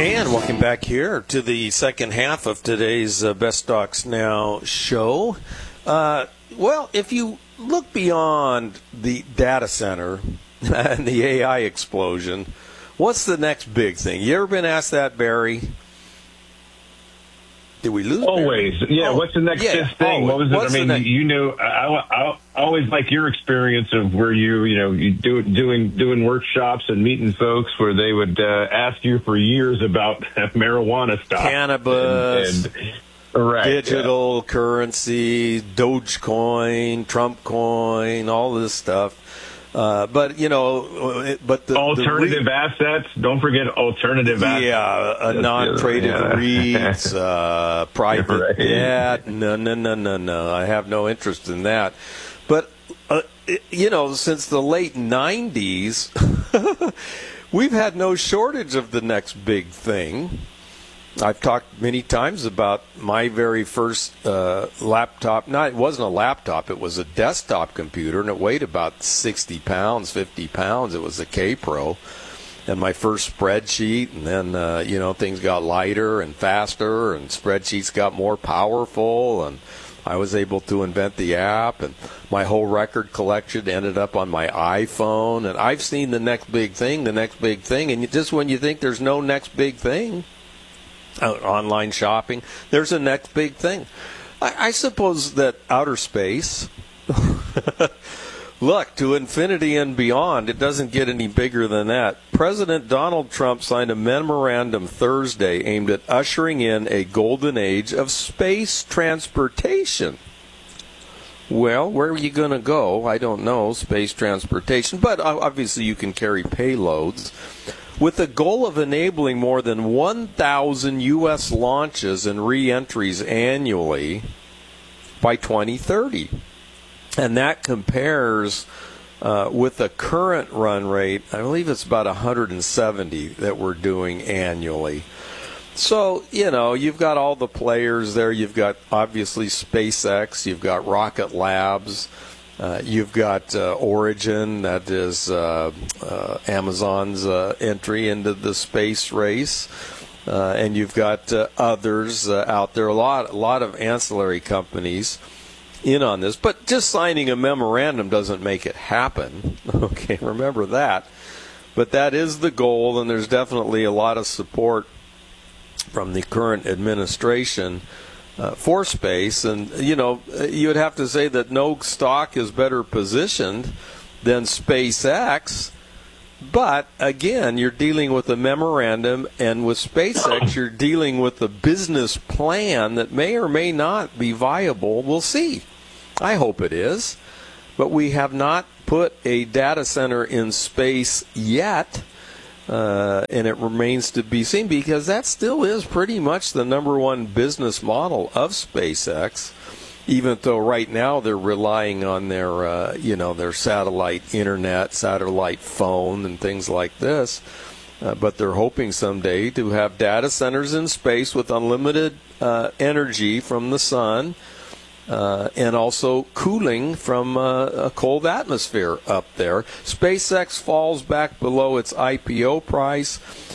And welcome back here to the second half of today's Best Stocks Now show. Well, if you look beyond the data center and the AI explosion, what's the next big thing? You ever been asked that, Barry? Did we lose? Always. Barry? Yeah. What's the next big thing? What was it? What's I mean, you know, I always like your experience of where you doing workshops and meeting folks where they would ask you for years about marijuana stuff, cannabis, and right, digital currency, Dogecoin, Trump coin, all this stuff. But the alternative assets. Don't forget alternative assets. Yeah, non-traded REITs, private debt. No. I have no interest in that. But since the late '90s, we've had no shortage of the next big thing. I've talked many times about my very first laptop. It wasn't a laptop. It was a desktop computer, and it weighed about 60 pounds, 50 pounds. It was a K-Pro. And my first spreadsheet, and then, things got lighter and faster, and spreadsheets got more powerful, and I was able to invent the app, and my whole record collection ended up on my iPhone. And I've seen the next big thing, and just when you think there's no next big thing, online shopping, there's a next big thing. I suppose that outer space, look, to infinity and beyond, it doesn't get any bigger than that. President Donald Trump signed a memorandum Thursday aimed at ushering in a golden age of space transportation. Well, where are you going to go? I don't know, space transportation, but obviously you can carry payloads, with the goal of enabling more than 1,000 U.S. launches and re-entries annually by 2030. And that compares with the current run rate, I believe it's about 170 that we're doing annually. So, you've got all the players there. You've got, obviously, SpaceX. You've got Rocket Labs. You've got Origin, that is Amazon's entry into the space race, and you've got others out there. A lot of ancillary companies in on this, but just signing a memorandum doesn't make it happen. Okay, remember that. But that is the goal, and there's definitely a lot of support from the current administration for space, and you would have to say that no stock is better positioned than SpaceX. But again, you're dealing with a memorandum, and with SpaceX, you're dealing with a business plan that may or may not be viable. We'll see. I hope it is, but we have not put a data center in space yet. And it remains to be seen, because that still is pretty much the number one business model of SpaceX, even though right now they're relying on their, their satellite internet, satellite phone, and things like this. But they're hoping someday to have data centers in space with unlimited energy from the sun. And also cooling from a cold atmosphere up there. SpaceX falls back below its IPO price.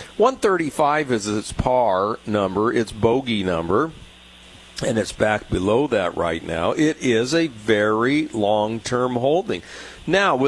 135 is its par number, its bogey number, and it's back below that right now. It is a very long-term holding. Now,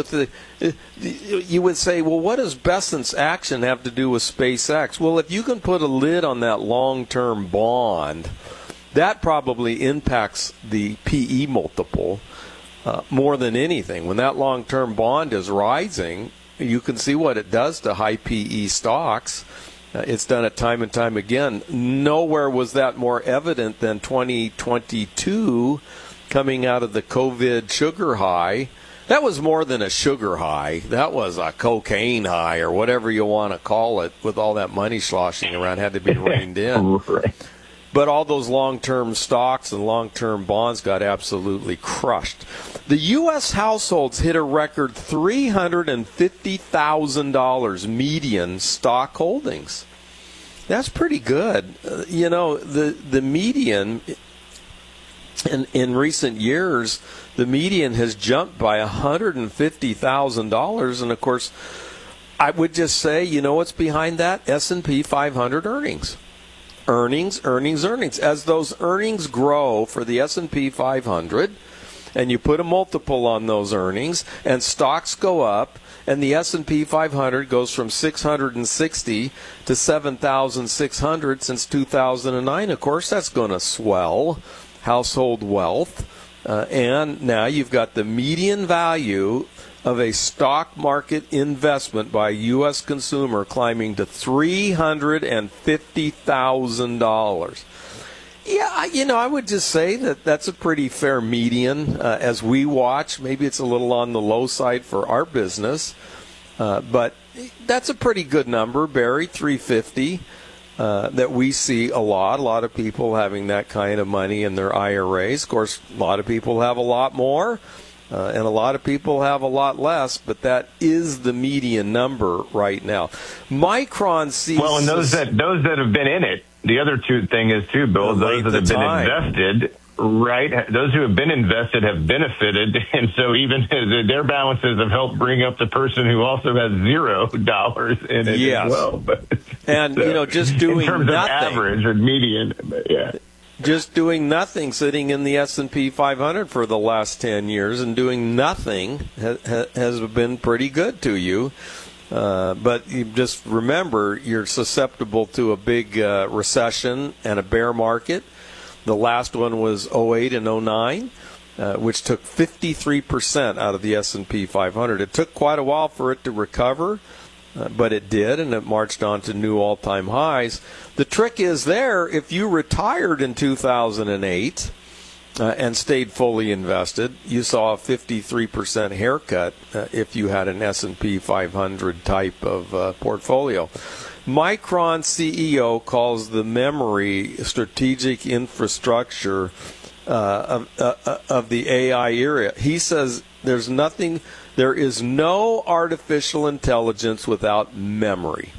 you would say, well, what does Bessent's action have to do with SpaceX? Well, if you can put a lid on that long-term bond, that probably impacts the PE multiple more than anything. When that long-term bond is rising, you can see what it does to high PE stocks. It's done it time and time again. Nowhere was that more evident than 2022 coming out of the COVID sugar high. That was more than a sugar high. That was a cocaine high, or whatever you want to call it, with all that money sloshing around, had to be reined in. Right. But all those long-term stocks and long-term bonds got absolutely crushed. The U.S. households hit a record $350,000 median stock holdings. That's pretty good. The median in recent years, the median has jumped by $150,000, and of course, I would just say, you know what's behind that? S&P 500 earnings. Earnings. As those earnings grow for the S&P 500, and you put a multiple on those earnings, and stocks go up, and the S&P 500 goes from 660 to 7,600 since 2009, of course, that's going to swell household wealth. And now you've got the median value of a stock market investment by a U.S. consumer climbing to $350,000. Yeah, I would just say that that's a pretty fair median as we watch. Maybe it's a little on the low side for our business, but that's a pretty good number, Barry, 350. That we see a lot of people having that kind of money in their IRAs. Of course, a lot of people have a lot more, and a lot of people have a lot less, but that is the median number right now. Micron sees... Well, and those that have been in it, the other thing is, too, Bill, those that have been invested... Right. Those who have been invested have benefited, and so even their balances have helped bring up the person who also has $0 in it as well. But, and, just doing in terms nothing. Of average or median, yeah. Just doing nothing, sitting in the S&P 500 for the last 10 years and doing nothing has been pretty good to you. But you just remember, you're susceptible to a big recession and a bear market. The last one was 08 and 09, which took 53% out of the S&P 500. It took quite a while for it to recover, but it did, and it marched on to new all-time highs. The trick is there, if you retired in 2008 and stayed fully invested, you saw a 53% haircut if you had an S&P 500 type of portfolio. Micron CEO calls the memory strategic infrastructure of the AI era. He says there is no artificial intelligence without memory.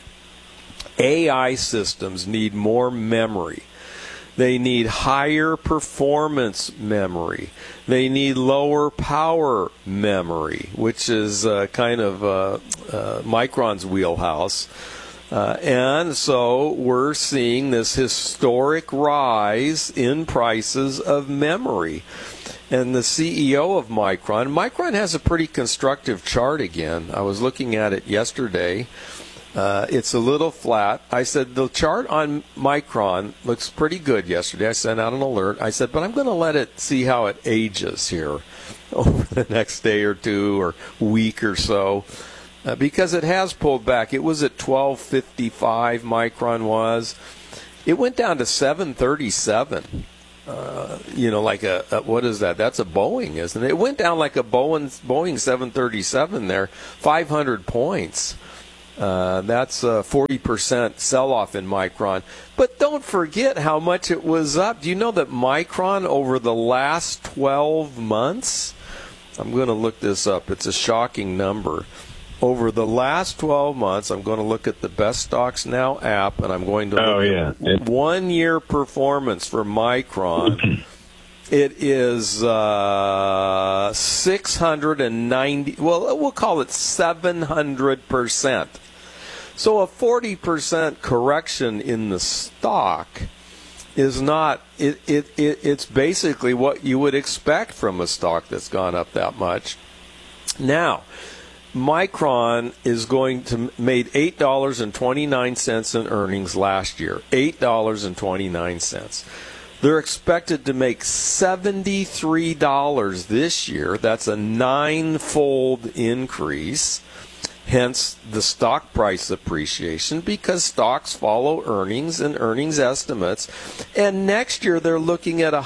AI systems need more memory. They need higher performance memory. They need lower power memory, which is kind of Micron's wheelhouse. And so we're seeing this historic rise in prices of memory. And the CEO of Micron has a pretty constructive chart again. I was looking at it yesterday. It's a little flat. I said, the chart on Micron looks pretty good yesterday. I sent out an alert. I said, but I'm going to let it see how it ages here over the next day or two or week or so. Because it has pulled back. It was at 1255, Micron was. It went down to 737. Like what is that? That's a Boeing, isn't it? It went down like a Boeing 737 there, 500 points. That's a 40% sell-off in Micron. But don't forget how much it was up. Do you know that Micron over the last 12 months, I'm going to look this up. It's a shocking number. Over the last 12 months, I'm going to look at the Best Stocks Now app, and I'm going to look at 1 year performance for Micron. It is 690, well, we'll call it 700%. So a 40% correction in the stock is not, it's basically what you would expect from a stock that's gone up that much. Now, Micron is going to made $8.29 in earnings last year. $8.29. They're expected to make $73 this year. That's a 9-fold increase. Hence the stock price appreciation, because stocks follow earnings and earnings estimates. And next year they're looking at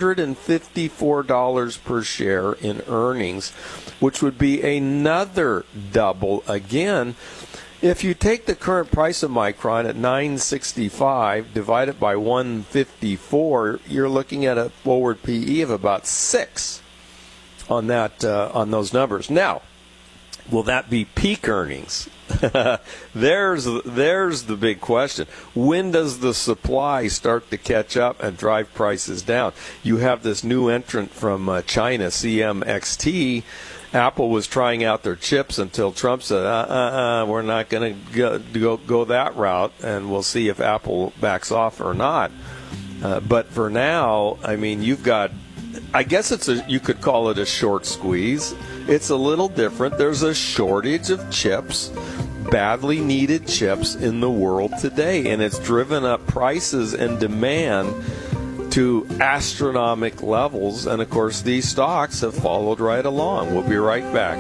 $154 per share in earnings, which would be another double again. If you take the current price of Micron at $965, divide it by 154, you're looking at a forward PE of about 6 on that on those numbers. Now, will that be peak earnings? There's the big question. When does the supply start to catch up and drive prices down? You have this new entrant from China, CMXT, Apple was trying out their chips until Trump said, we're not going to go that route, and we'll see if Apple backs off or not. But for now, I mean, you've got, I guess you could call it a short squeeze. It's a little different. There's a shortage of chips, badly needed chips in the world today, and it's driven up prices and demand to astronomical levels, and of course these stocks have followed right along. We'll be right back.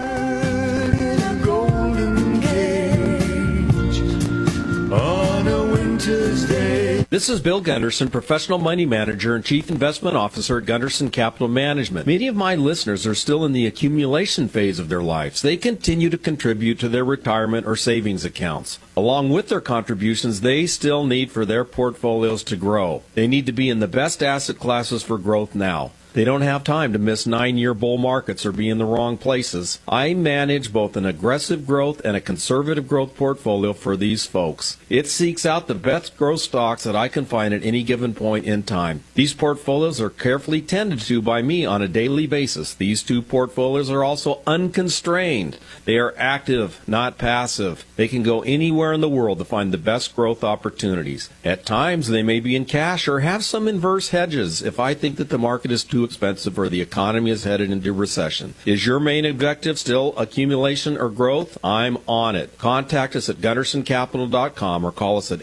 This is Bill Gunderson, Professional Money Manager and Chief Investment Officer at Gunderson Capital Management. Many of my listeners are still in the accumulation phase of their lives. They continue to contribute to their retirement or savings accounts. Along with their contributions, they still need for their portfolios to grow. They need to be in the best asset classes for growth now. They don't have time to miss 9-year bull markets or be in the wrong places. I manage both an aggressive growth and a conservative growth portfolio for these folks. It seeks out the best growth stocks that I can find at any given point in time. These portfolios are carefully tended to by me on a daily basis. These two portfolios are also unconstrained. They are active, not passive. They can go anywhere in the world to find the best growth opportunities. At times, they may be in cash or have some inverse hedges if I think that the market is too expensive or the economy is headed into recession. Is your main objective still accumulation or growth? I'm on it. Contact us at GundersonCapital.com or call us at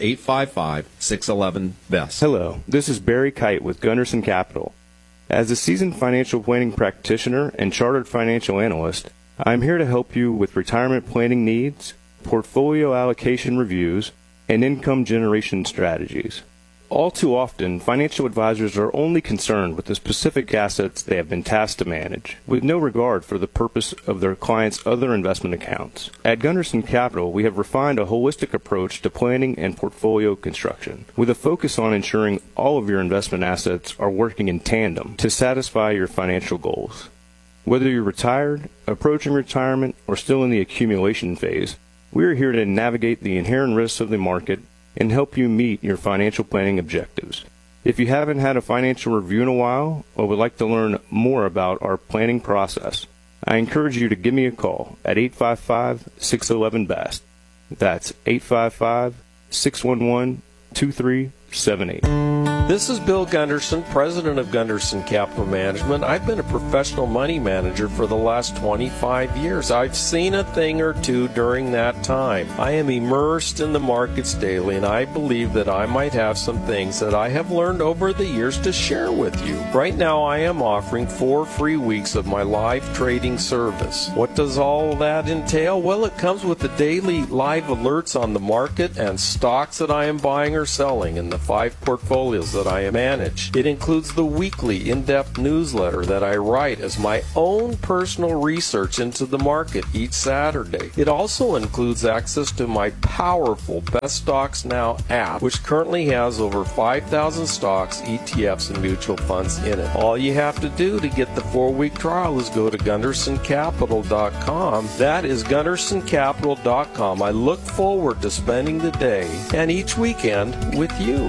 855-611-BEST. Hello, this is Barry Kite with Gunderson Capital. As a seasoned financial planning practitioner and chartered financial analyst, I'm here to help you with retirement planning needs, portfolio allocation reviews, and income generation strategies. All too often, financial advisors are only concerned with the specific assets they have been tasked to manage, with no regard for the purpose of their clients' other investment accounts. At Gunderson Capital, we have refined a holistic approach to planning and portfolio construction, with a focus on ensuring all of your investment assets are working in tandem to satisfy your financial goals. Whether you're retired, approaching retirement, or still in the accumulation phase, we are here to navigate the inherent risks of the market and help you meet your financial planning objectives. If you haven't had a financial review in a while or would like to learn more about our planning process, I encourage you to give me a call at 855-611-BEST. That's 855-611-2378. This is Bill Gunderson, president of Gunderson Capital Management. I've been a professional money manager for the last 25 years. I've seen a thing or two during that time. I am immersed in the markets daily, and I believe that I might have some things that I have learned over the years to share with you. Right now, I am offering 4 free weeks of my live trading service. What does all that entail? Well, it comes with the daily live alerts on the market and stocks that I am buying or selling in the 5 portfolios that I manage. It includes the weekly in-depth newsletter that I write as my own personal research into the market each Saturday. It also includes access to my powerful Best Stocks Now app, which currently has over 5,000 stocks, ETFs, and mutual funds in it. All you have to do to get the 4-week trial is go to GundersonCapital.com. That is GundersonCapital.com. I look forward to spending the day and each weekend with you.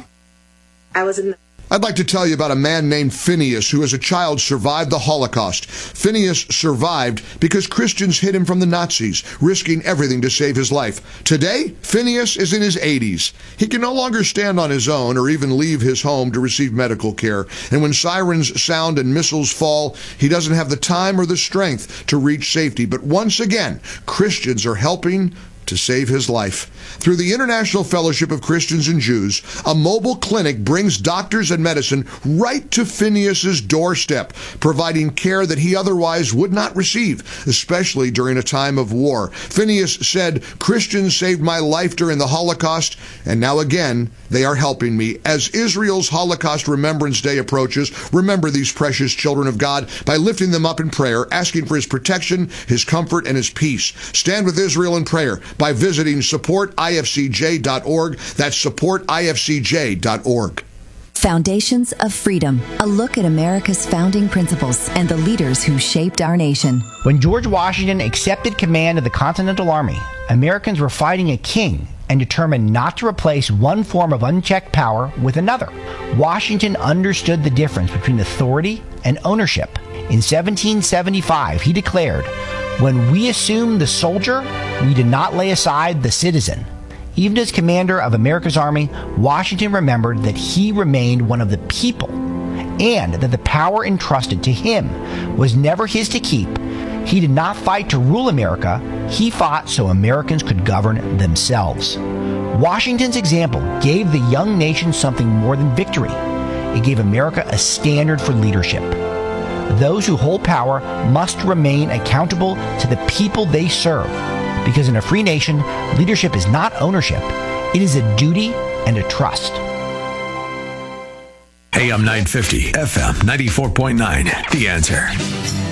I'd like to tell you about a man named Phineas who as a child survived the Holocaust. Phineas survived because Christians hid him from the Nazis, risking everything to save his life. Today, Phineas is in his 80s. He can no longer stand on his own or even leave his home to receive medical care. And when sirens sound and missiles fall, he doesn't have the time or the strength to reach safety. But once again, Christians are helping to save his life. Through the International Fellowship of Christians and Jews, a mobile clinic brings doctors and medicine right to Phineas's doorstep, providing care that he otherwise would not receive, especially during a time of war. Phineas said, "Christians saved my life during the Holocaust, and now again, they are helping me." As Israel's Holocaust Remembrance Day approaches, remember these precious children of God by lifting them up in prayer, asking for his protection, his comfort, and his peace. Stand with Israel in prayer by visiting supportifcj.org. That's supportifcj.org. Foundations of Freedom, a look at America's founding principles and the leaders who shaped our nation. When George Washington accepted command of the Continental Army, Americans were fighting a king and determined not to replace one form of unchecked power with another. Washington understood the difference between authority and ownership In 1775, he declared, "When we assumed the soldier, we did not lay aside the citizen." Even as commander of America's Army, Washington remembered that he remained one of the people and that the power entrusted to him was never his to keep. He did not fight to rule America. He fought so Americans could govern themselves. Washington's example gave the young nation something more than victory. It gave America a standard for leadership. Those who hold power must remain accountable to the people they serve, because in a free nation, leadership is not ownership. It is a duty and a trust. AM 950, FM 94.9, The Answer.